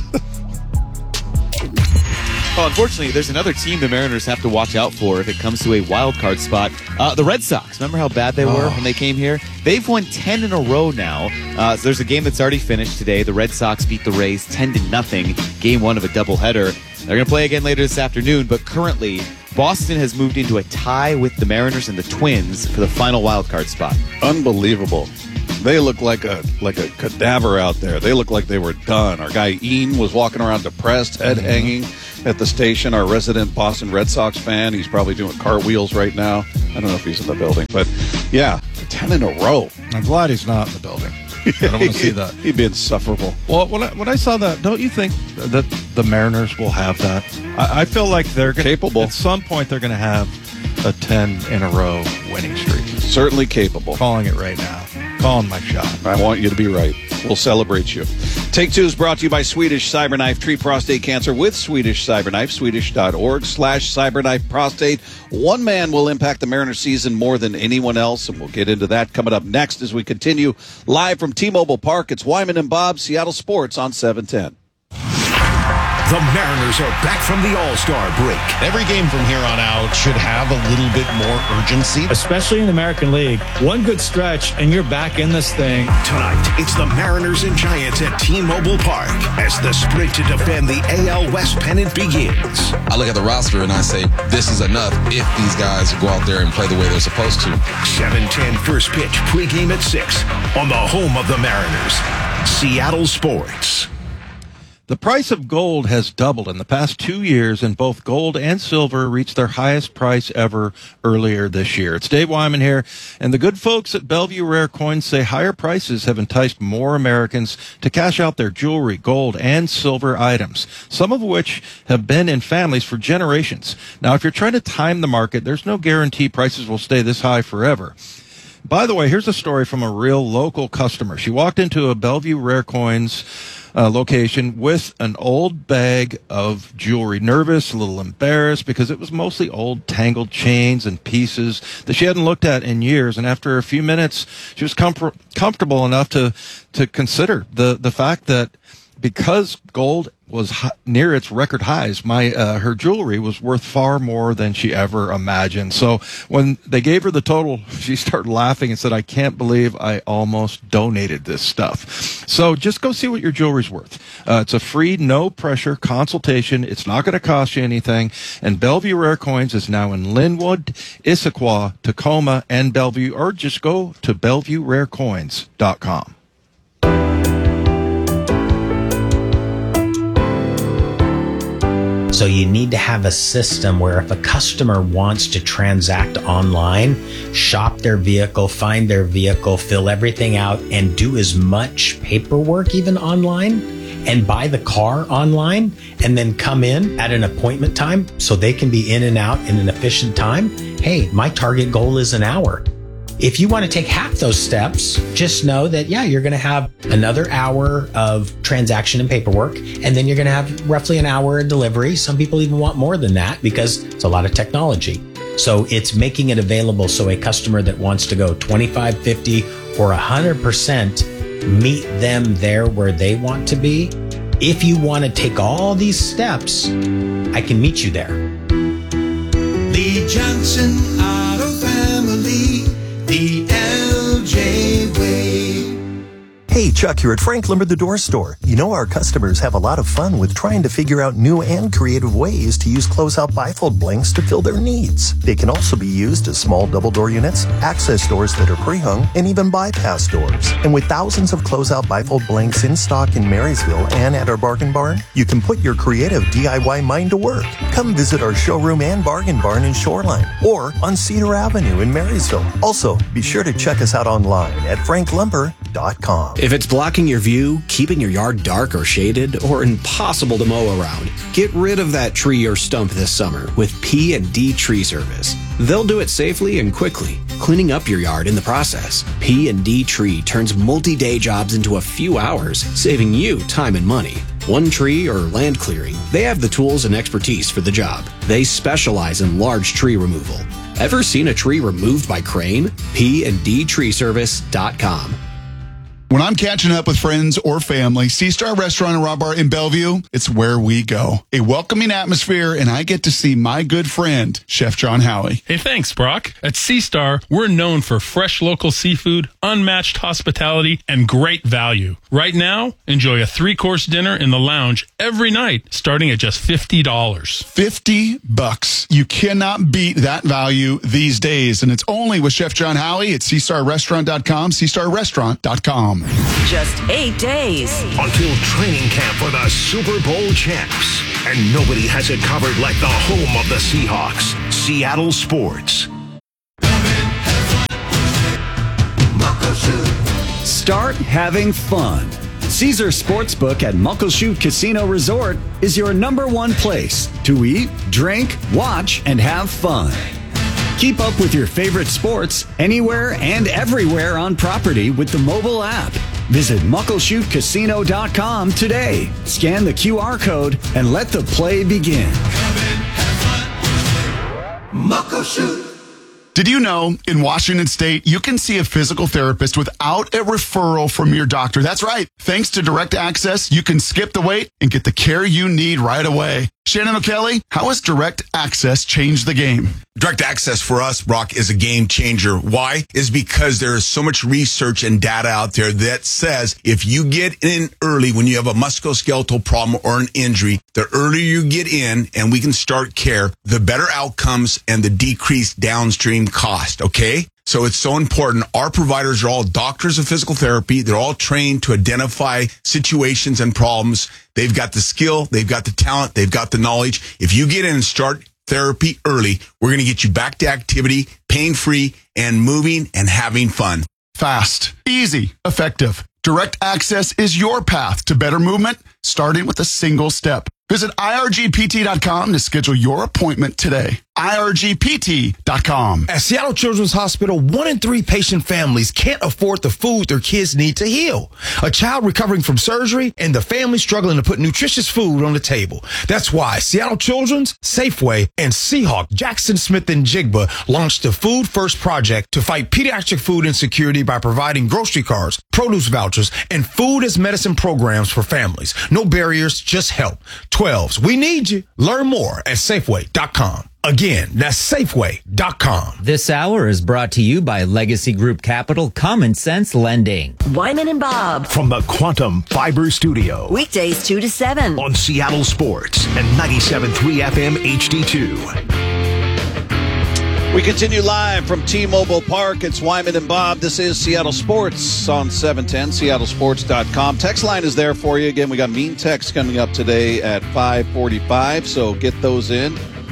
Well, unfortunately, there's another team the Mariners have to watch out for if it comes to a wild card spot. The Red Sox. Remember how bad they were when they came here? They've won 10 in a row now. So there's a game that's already finished today. The Red Sox beat the Rays 10-0. Game 1 of a doubleheader. They're going to play again later this afternoon, but currently Boston has moved into a tie with the Mariners and the Twins for the final wild card spot. Unbelievable. They look like a cadaver out there. They look like they were done. Our guy Ian was walking around depressed, head hanging at the station. Our resident Boston Red Sox fan. He's probably doing cartwheels right now. I don't know if he's in the building, but yeah, 10 in a row. I'm glad he's not in the building. I don't want to see that. He'd be insufferable. Well, when I saw that, don't you think that the Mariners will have that? I feel like they're capable. At some point, they're going to have a 10 in a row winning streak. Certainly capable. Calling it right now. Calling my shot. I want you to be right. We'll celebrate you. Take Two is brought to you by Swedish Cyberknife. Treat prostate cancer with Swedish Cyberknife. Swedish.org/Cyberknife Prostate. One man will impact the Mariners season more than anyone else, and we'll get into that coming up next as we continue live from T-Mobile Park. It's Wyman and Bob, Seattle Sports on 710. The Mariners are back from the All-Star break. Every game from here on out should have a little bit more urgency. Especially in the American League. One good stretch, and you're back in this thing. Tonight, it's the Mariners and Giants at T-Mobile Park as the sprint to defend the AL West pennant begins. I look at the roster and I say, this is enough if these guys go out there and play the way they're supposed to. 7:10 first pitch, pregame at 6 on the home of the Mariners, Seattle Sports. The price of gold has doubled in the past 2 years, and both gold and silver reached their highest price ever earlier this year. It's Dave Wyman here, and the good folks at Bellevue Rare Coins say higher prices have enticed more Americans to cash out their jewelry, gold, and silver items, some of which have been in families for generations. Now, if you're trying to time the market, there's no guarantee prices will stay this high forever. By the way, here's a story from a real local customer. She walked into a Bellevue Rare Coins location with an old bag of jewelry, nervous, a little embarrassed because it was mostly old tangled chains and pieces that she hadn't looked at in years. And after a few minutes, she was comfortable enough to consider the fact that because gold was near its record highs, her jewelry was worth far more than she ever imagined. So when they gave her the total, she started laughing and said, I can't believe I almost donated this stuff. So just go see what your jewelry's worth. It's a free, no-pressure consultation. It's not going to cost you anything. And Bellevue Rare Coins is now in Linwood, Issaquah, Tacoma, and Bellevue, or just go to BellevueRareCoins.com. So you need to have a system where if a customer wants to transact online, shop their vehicle, find their vehicle, fill everything out, and do as much paperwork even online, and buy the car online, and then come in at an appointment time so they can be in and out in an efficient time. Hey, my target goal is an hour. If you want to take half those steps, just know that, you're going to have another hour of transaction and paperwork, and then you're going to have roughly an hour of delivery. Some people even want more than that because it's a lot of technology. So it's making it available so a customer that wants to go 25, 50, or 100% meet them there where they want to be. If you want to take all these steps, I can meet you there. Lee Johnson Auto Family. The LJ Way. Hey, Chuck here at Frank Lumber the Door Store. You know our customers have a lot of fun with trying to figure out new and creative ways to use closeout bifold blanks to fill their needs. They can also be used as small double door units, access doors that are pre-hung, and even bypass doors. And with thousands of closeout bifold blanks in stock in Marysville and at our Bargain Barn, you can put your creative DIY mind to work. Come visit our showroom and Bargain Barn in Shoreline or on Cedar Avenue in Marysville. Also, be sure to check us out online at franklumber.com. If it's blocking your view, keeping your yard dark or shaded, or impossible to mow around, get rid of that tree or stump this summer with P&D Tree Service. They'll do it safely and quickly. cleaning up your yard in the process. P&D Tree turns multi-day jobs into a few hours, saving you time and money. One tree or land clearing, they have the tools and expertise for the job. They specialize in large tree removal. Ever seen a tree removed by crane? PndTreeservice.com. When I'm catching up with friends or family, Sea-Star Restaurant and Raw Bar in Bellevue, it's where we go. A welcoming atmosphere, and I get to see my good friend, Chef John Howie. Hey, thanks, Brock. At Sea-Star, we're known for fresh local seafood, unmatched hospitality, and great value. Right now, enjoy a 3-course dinner in the lounge every night, starting at just $50. $50. You cannot beat that value these days, and it's only with Chef John Howie at SeastarRestaurant.com, SeastarRestaurant.com. Just 8 days until training camp for the Super Bowl champs. And nobody has it covered like the home of the Seahawks, Seattle Sports. Start having fun. Caesar Sportsbook at Muckleshoot Casino Resort is your #1 place to eat, drink, watch, and have fun. Keep up with your favorite sports anywhere and everywhere on property with the mobile app. Visit MuckleshootCasino.com today. Scan the QR code and let the play begin. Muckleshoot. Did you know in Washington State, you can see a physical therapist without a referral from your doctor? That's right. Thanks to Direct Access, you can skip the wait and get the care you need right away. Shannon O'Kelly, how has Direct Access changed the game? Direct Access for us, Brock, is a game changer. Why? Is because there is so much research and data out there that says if you get in early when you have a musculoskeletal problem or an injury, the earlier you get in and we can start care, the better outcomes and the decreased downstream cost, okay? So it's so important. Our providers are all doctors of physical therapy. They're all trained to identify situations and problems. They've got the skill, they've got the talent, they've got the knowledge. If you get in and start therapy early, we're going to get you back to activity, pain-free, and moving and having fun. Fast, easy, effective. Direct Access is your path to better movement, starting with a single step. Visit IRGPT.com to schedule your appointment today. IRGPT.com. At Seattle Children's Hospital, 1 in 3 patient families can't afford the food their kids need to heal. A child recovering from surgery and the family struggling to put nutritious food on the table. That's why Seattle Children's, Safeway, and Seahawk, Jackson Smith, and Jigba launched the Food First Project to fight pediatric food insecurity by providing grocery cards, produce vouchers, and food as medicine programs for families. No barriers, just help. 12s. We need you. Learn more at Safeway.com. Again, that's Safeway.com. This hour is brought to you by Legacy Group Capital Common Sense Lending. Wyman and Bob. From the Quantum Fiber Studio. Weekdays 2 to 7. On Seattle Sports and 97.3 FM HD2. We continue live from T-Mobile Park. It's Wyman and Bob. This is Seattle Sports on 710, seattlesports.com. Text line is there for you. Again, we got mean text coming up today at 5:45, so get those in.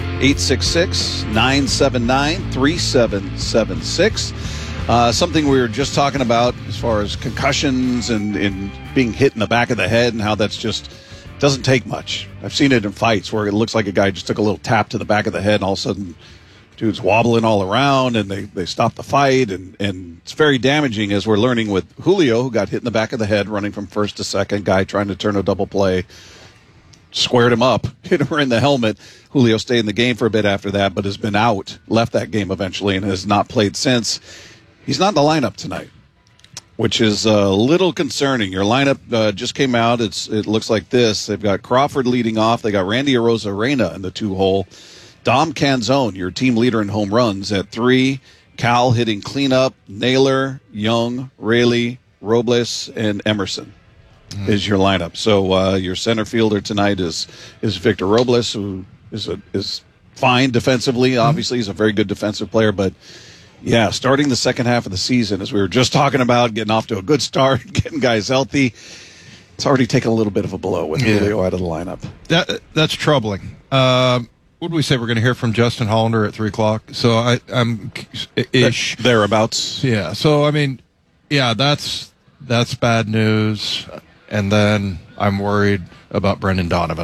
866-979-3776. Something we were just talking about as far as concussions and being hit in the back of the head and how that's just doesn't take much. I've seen it in fights where it looks like a guy just took a little tap to the back of the head and all of a sudden dude's wobbling all around and they stop the fight and it's very damaging, as we're learning with Julio, who got hit in the back of the head running from first to second, guy trying to turn a double play. Squared him up, hit him in the helmet. Julio stayed in the game for a bit after that, but has been out, left that game eventually, and has not played since. He's not in the lineup tonight, which is a little concerning. Your lineup just came out. It looks like this. They've got Crawford leading off. They got Randy Arozarena in the 2-hole. Dom Canzone, your team leader in home runs, at 3. Cal hitting cleanup. Naylor, Young, Raley, Robles, and Emerson is your lineup. So your center fielder tonight is Victor Robles, who is fine defensively. Obviously, he's a very good defensive player. But, yeah, starting the second half of the season, as we were just talking about, getting off to a good start, getting guys healthy, it's already taken a little bit of a blow with Julio out of the lineup. That's troubling. What do we say? We're going to hear from Justin Hollander at 3 o'clock. So I'm ish thereabouts. Yeah. So I mean, yeah, that's bad news. And then I'm worried about Brendan Donovan.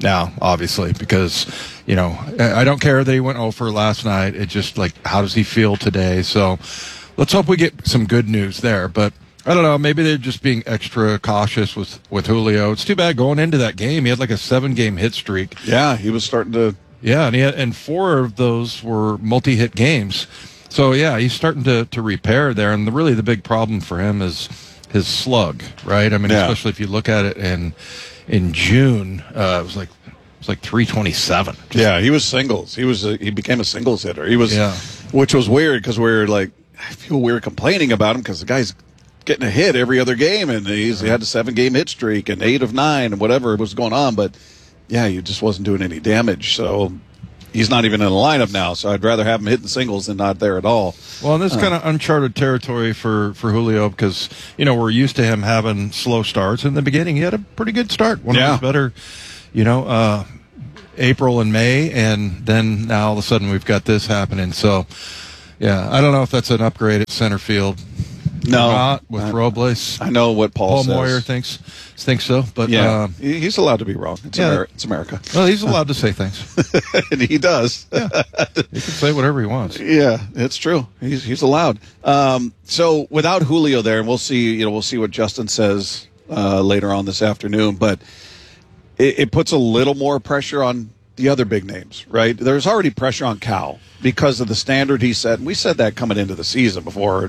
now, obviously, because, you know, I don't care that he went 0 for last night. It's just like, how does he feel today? So let's hope we get some good news there. But I don't know. Maybe they're just being extra cautious with Julio. It's too bad going into that game. He had like a 7-game hit streak. Yeah, he was starting to. Yeah, and 4 of those were multi-hit games. So, yeah, he's starting to repair there. And really the big problem for him is his slug, right? I mean, especially if you look at it in June, it was like 327. Yeah, he was singles. He became a singles hitter. He was, which was weird because we were complaining about him because the guy's getting a hit every other game, and he had a 7-game hit streak and 8 of 9 and whatever was going on. But yeah, he just wasn't doing any damage. So he's not even in the lineup now. So I'd rather have him hitting singles than not there at all. Well, and this is kind of uncharted territory for Julio because, you know, we're used to him having slow starts. In the beginning, he had a pretty good start. One of his better, you know, April and May, and then now all of a sudden we've got this happening. So, yeah, I don't know if that's an upgrade at center field. No, not with Robles. I know what Paul says. Moyer thinks so, but he's allowed to be wrong. It's America. Well, he's allowed to say things, and he does. Yeah. He can say whatever he wants. Yeah, it's true. He's allowed. So without Julio there, and we'll see. We'll see what Justin says later on this afternoon. But it puts a little more pressure on the other big names, right? There's already pressure on Cal because of the standard he set. And we said that coming into the season before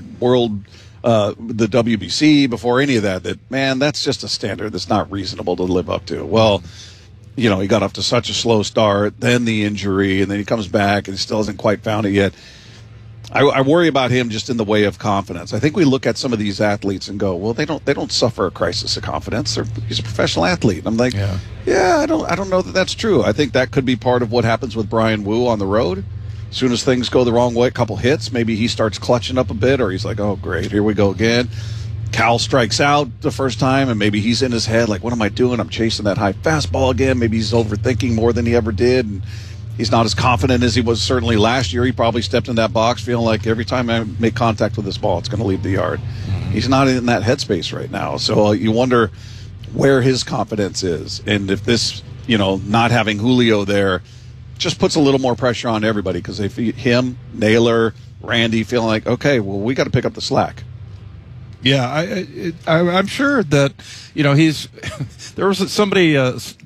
the WBC, before any of that, man, that's just a standard that's not reasonable to live up to. Well, you know, he got off to such a slow start, then the injury, and then he comes back and he still hasn't quite found it yet. I worry about him just in the way of confidence. I think we look at some of these athletes and go, well, they don't suffer a crisis of confidence. He's a professional athlete. I'm like, I don't know that that's true. I think that could be part of what happens with Brian Wu on the road. As soon as things go the wrong way, a couple hits, maybe he starts clutching up a bit, or he's like, oh, great, here we go again. Cal strikes out the first time, and maybe he's in his head like, what am I doing? I'm chasing that high fastball again. Maybe he's overthinking more than he ever did, and he's not as confident as he was certainly last year. He probably stepped in that box feeling like every time I make contact with this ball, it's going to leave the yard. He's not in that headspace right now. So you wonder where his confidence is. And if this, not having Julio there just puts a little more pressure on everybody, because if him, Naylor, Randy feeling like, okay, well, we got to pick up the slack. Yeah, I'm sure that, he's – there was somebody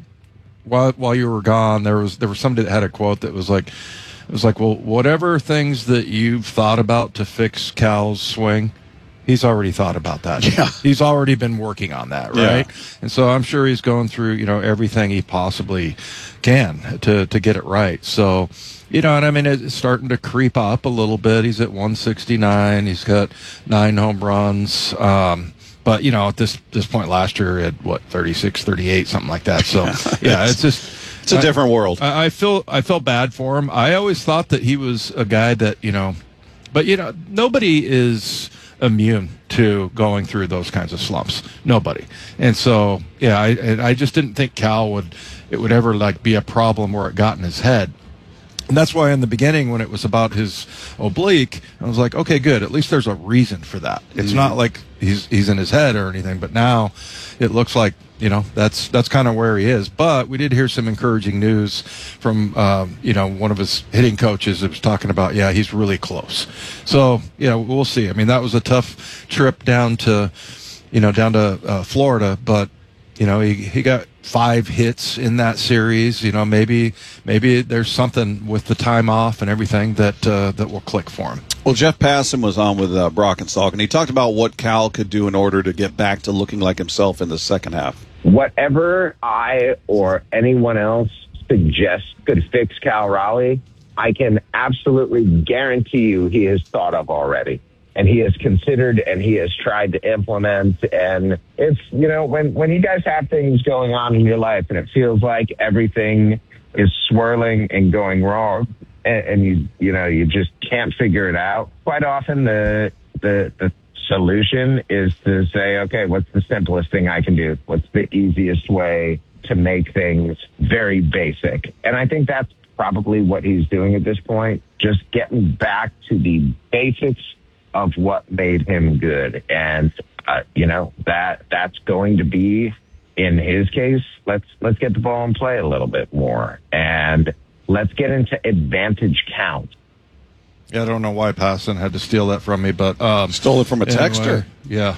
while you were gone, there was somebody that had a quote that was like, well, whatever things that you've thought about to fix Cal's swing, he's already thought about that. Yeah. He's already been working on that, right? Yeah. And so I'm sure he's going through, everything he possibly can to get it right. So, and I mean, it's starting to creep up a little bit. He's at 169. He's got 9 home runs. But, at this point last year, he had, 36, 38, something like that. So, yeah, it's just... It's a different world. I felt bad for him. I always thought that he was a guy that, but, nobody is immune to going through those kinds of slumps. Nobody. And so, yeah, I just didn't think Cal would ever, be a problem where it got in his head. And that's why in the beginning, when it was about his oblique, I was like, okay, good. At least there's a reason for that. It's not like he's in his head or anything. But now it looks like, that's kind of where he is. But we did hear some encouraging news from, one of his hitting coaches that was talking about, he's really close. So, we'll see. I mean, that was a tough trip down to Florida, but, he got 5 hits in that series. Maybe there's something with the time off and everything that will click for him. Well, Jeff Passan was on with Brock and Salk, and he talked about what Cal could do in order to get back to looking like himself in the second half. Whatever I or anyone else suggests could fix Cal Raleigh, I can absolutely guarantee you he has thought of already. And he has considered and he has tried to implement. And it's, when you guys have things going on in your life and it feels like everything is swirling and going wrong and you just can't figure it out. Quite often the solution is to say, okay, what's the simplest thing I can do? What's the easiest way to make things very basic? And I think that's probably what he's doing at this point, just getting back to the basics of what made him good. And, that's going to be in his case, let's get the ball in play a little bit more, and let's get into advantage count. Yeah, I don't know why Passon had to steal that from me, but stole it from a texter. Yeah.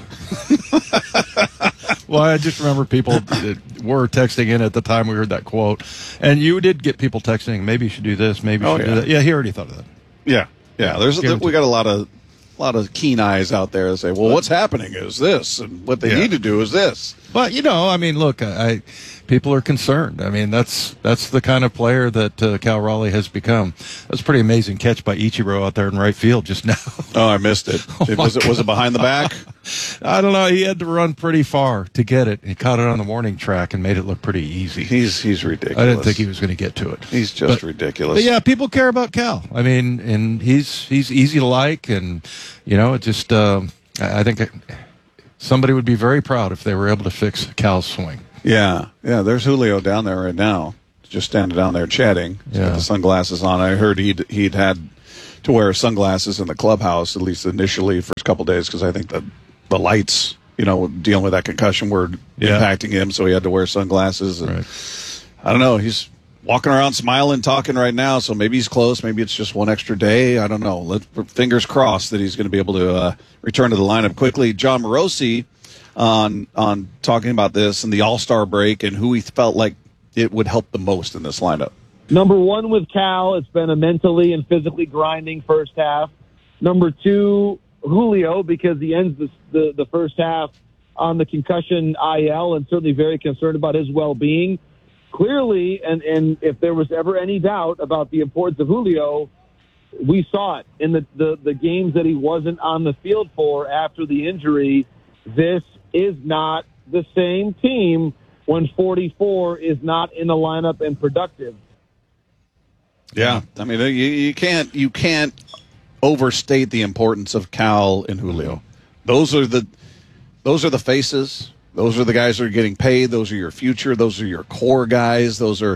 Well, I just remember people were texting in at the time we heard that quote, and you did get people texting. Maybe you should do this. Maybe you should do that. Yeah, he already thought of that. Yeah. We got a lot of keen eyes out there that say, well, what's happening is this, and what they need to do is this. But, I mean, look, people are concerned. I mean, that's the kind of player that Cal Raleigh has become. That's a pretty amazing catch by Ichiro out there in right field just now. Oh, I missed it. Was it behind the back? I don't know. He had to run pretty far to get it. He caught it on the warning track and made it look pretty easy. He's ridiculous. I didn't think he was going to get to it. He's just ridiculous. But yeah, people care about Cal. I mean, and he's easy to like, and it just I think somebody would be very proud if they were able to fix Cal's swing. Yeah. There's Julio down there right now, just standing down there chatting. He's got the sunglasses on. I heard he'd had to wear sunglasses in the clubhouse, at least initially, first couple of days, because I think the lights, dealing with that concussion were impacting him, so he had to wear sunglasses. And I don't know. He's walking around smiling, talking right now, so maybe he's close. Maybe it's just one extra day. I don't know. Fingers crossed that he's going to be able to return to the lineup quickly. John Morosi on talking about this and the All-Star break and who he felt like it would help the most in this lineup. Number one with Cal, it's been a mentally and physically grinding first half. Number two, Julio, because he ends the first half on the concussion IL and certainly very concerned about his well-being. Clearly, and if there was ever any doubt about the importance of Julio, we saw it in the games that he wasn't on the field for after the injury. This is not the same team when 44 is not in the lineup and productive. Yeah, I mean, you can't overstate the importance of Cal and Julio. Those are the faces. Those are the guys that are getting paid. Those are your future. Those are your core guys.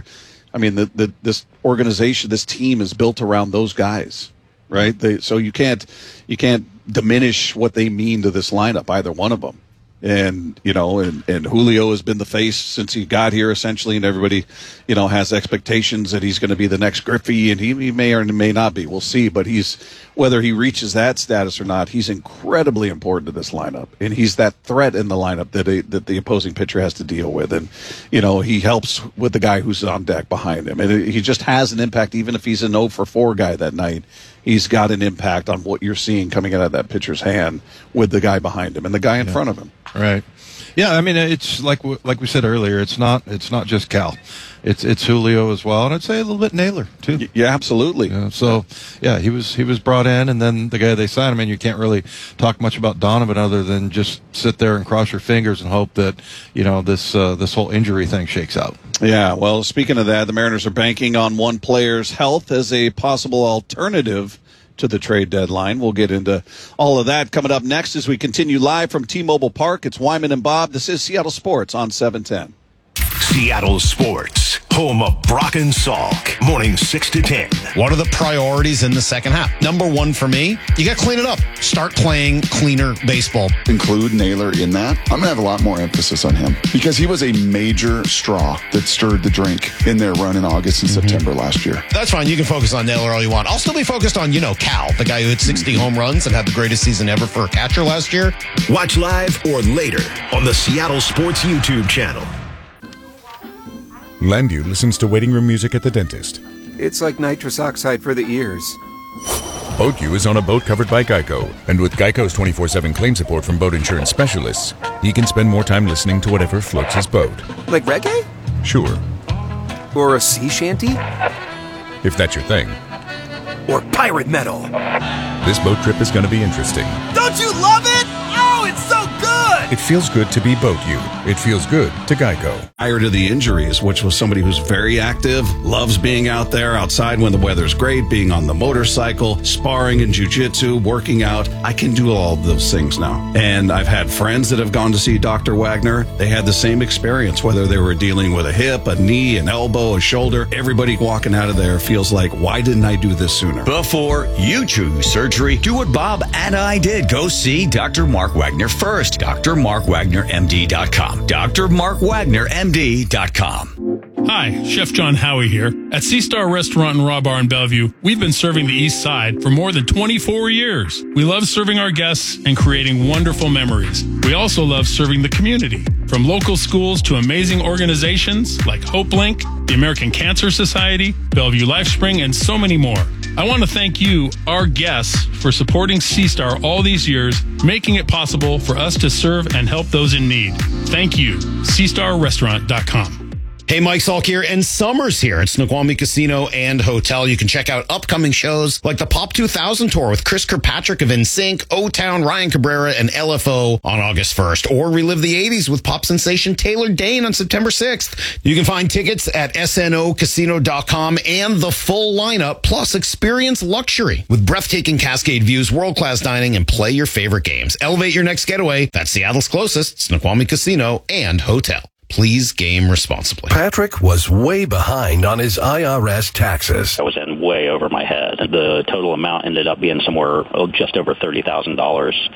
This organization, this team is built around those guys, right? So you can't diminish what they mean to this lineup, either one of them. And Julio has been the face since he got here, essentially, and everybody, has expectations that he's going to be the next Griffey, and he may or may not be. We'll see. But whether he reaches that status or not, he's incredibly important to this lineup, and he's that threat in the lineup that the opposing pitcher has to deal with. And he helps with the guy who's on deck behind him, and he just has an impact. Even if he's an 0 for 4 guy that night, he's got an impact on what you're seeing coming out of that pitcher's hand with the guy behind him and the guy in front of him. Right. Yeah, I mean, it's like we said earlier, it's not just Cal. It's Julio as well, and I'd say a little bit Naylor too. Yeah, absolutely. He was brought in, and then the guy they signed him in, you can't really talk much about Donovan other than just sit there and cross your fingers and hope that this whole injury thing shakes out. Yeah, well, speaking of that, the Mariners are banking on one player's health as a possible alternative to the trade deadline. We'll get into all of that coming up next as we continue live from T-Mobile Park. It's Wyman and Bob. This is Seattle Sports on 710. Seattle Sports, home of Brock and Salk, morning 6 to 10. What are the priorities in the second half? Number one for me, you got to clean it up. Start playing cleaner baseball. Include Naylor in that. I'm going to have a lot more emphasis on him because he was a major straw that stirred the drink in their run in August and September last year. That's fine. You can focus on Naylor all you want. I'll still be focused on, Cal, the guy who hit 60 home runs and had the greatest season ever for a catcher last year. Watch live or later on the Seattle Sports YouTube channel. Landview listens to waiting room music at the dentist. It's like nitrous oxide for the ears. BoatU is on a boat covered by Geico, and with Geico's 24/7 claim support from boat insurance specialists, he can spend more time listening to whatever floats his boat. Like reggae? Sure. Or a sea shanty? If that's your thing. Or pirate metal? This boat trip is going to be interesting. Don't you love it? Oh, it's so good! It feels good to be BoatU. It feels good to Geico. Prior to the injuries, which was somebody who's very active, loves being out there outside when the weather's great, being on the motorcycle, sparring in jiu-jitsu, working out. I can do all of those things now. And I've had friends that have gone to see Dr. Wagner. They had the same experience, whether they were dealing with a hip, a knee, an elbow, a shoulder. Everybody walking out of there feels like, why didn't I do this sooner? Before you choose surgery, do what Bob and I did. Go see Dr. Mark Wagner first. Dr. drmarkwagnermd.com. drmarkwagnermd.com. Hi, Chef John Howie here. At Sea Star Restaurant and Raw Bar in Bellevue, we've been serving the East Side for more than 24 years. We love serving our guests and creating wonderful memories. We also love serving the community, from local schools to amazing organizations like HopeLink, the American Cancer Society, Bellevue LifeSpring, and so many more. I want to thank you, our guests, for supporting Sea Star all these years, making it possible for us to serve and help those in need. Thank you. SeaStarRestaurant.com. Hey, Mike Salk here, and summer's here at Snoqualmie Casino and Hotel. You can check out upcoming shows like the Pop 2000 Tour with Chris Kirkpatrick of NSYNC, O-Town, Ryan Cabrera, and LFO on August 1st. Or relive the 80s with pop sensation Taylor Dane on September 6th. You can find tickets at snocasino.com and the full lineup, plus experience luxury with breathtaking Cascade views, world-class dining, and play your favorite games. Elevate your next getaway. That's Seattle's closest, Snoqualmie Casino and Hotel. Please game responsibly. Patrick was way behind on his IRS taxes. I was in way over my head. The total amount ended up being somewhere just over $30,000.